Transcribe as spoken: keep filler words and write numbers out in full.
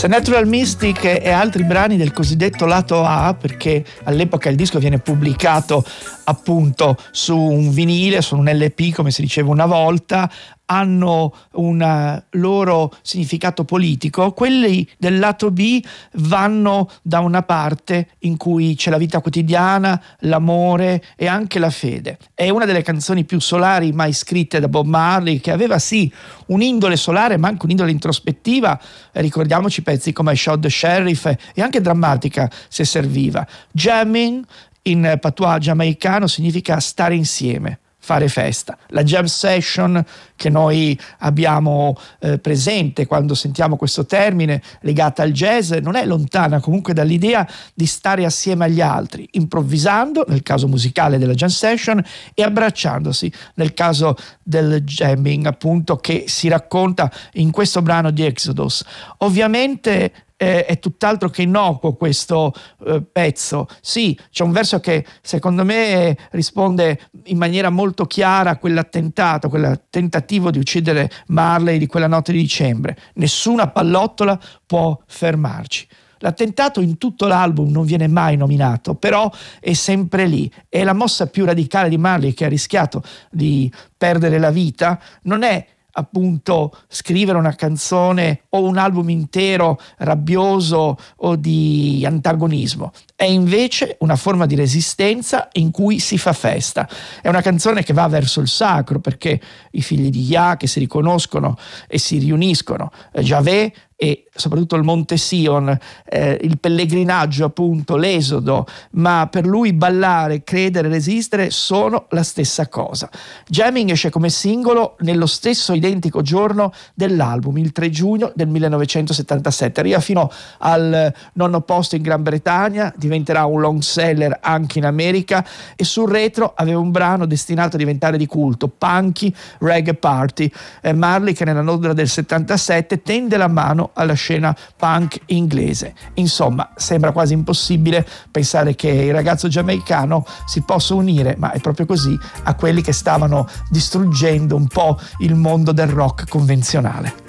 The Natural Mystic e altri brani del cosiddetto lato A, perché all'epoca il disco viene pubblicato appunto su un vinile, su un L P come si diceva una volta, hanno un loro significato politico. Quelli del lato B vanno da una parte in cui c'è la vita quotidiana, l'amore e anche la fede. È una delle canzoni più solari mai scritte da Bob Marley, che aveva sì un'indole solare ma anche un'indole introspettiva. Ricordiamoci pezzi come I Shot the Sheriff, e anche drammatica se serviva. Jamming in patois giamaicano significa stare insieme, fare festa. La jam session che noi abbiamo eh, presente quando sentiamo questo termine legata al jazz non è lontana comunque dall'idea di stare assieme agli altri, improvvisando nel caso musicale della jam session e abbracciandosi nel caso del jamming, appunto, che si racconta in questo brano di Exodus. Ovviamente eh, è tutt'altro che innocuo questo eh, pezzo. Sì, c'è un verso che secondo me risponde in maniera molto chiara a quell'attentato, quel tentativo di uccidere Marley di quella notte di dicembre. Nessuna pallottola può fermarci. L'attentato in tutto l'album non viene mai nominato, però è sempre lì. È la mossa più radicale di Marley, che ha rischiato di perdere la vita. Non è appunto scrivere una canzone o un album intero rabbioso o di antagonismo, è invece una forma di resistenza in cui si fa festa. È una canzone che va verso il sacro, perché i figli di Yah che si riconoscono e si riuniscono, Yahweh e soprattutto il Monte Sion, eh, il pellegrinaggio, appunto, l'esodo, ma per lui ballare, credere, resistere sono la stessa cosa. Jamming esce come singolo nello stesso identico giorno dell'album, il tre giugno del millenovecentosettantasette, arriva fino al nono posto in Gran Bretagna, diventerà un long seller anche in America, e sul retro aveva un brano destinato a diventare di culto, Punky Reggae Party. eh, Marley, che nella Londra del settantasette tende la mano alla scena punk inglese. Insomma, sembra quasi impossibile pensare che il ragazzo giamaicano si possa unire, ma è proprio così, a quelli che stavano distruggendo un po' il mondo del rock convenzionale.